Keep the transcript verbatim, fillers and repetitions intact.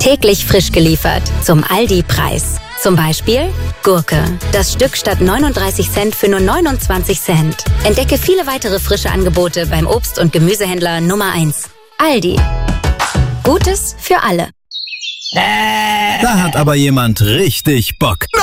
Täglich frisch geliefert zum Aldi-Preis. Zum Beispiel Gurke. Das Stück statt neununddreißig Cent für nur neunundzwanzig Cent. Entdecke viele weitere frische Angebote beim Obst- und Gemüsehändler Nummer eins. Aldi. Gutes für alle. Da hat aber jemand richtig Bock.